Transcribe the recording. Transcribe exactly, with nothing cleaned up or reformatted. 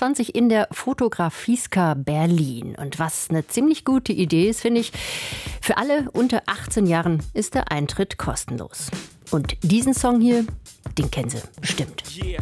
zweiundzwanzig in der Fotografieska Berlin. Und was eine ziemlich gute Idee ist, finde ich, für alle unter achtzehn Jahren ist der Eintritt kostenlos. Und diesen Song hier, den kennen Sie bestimmt. Yeah.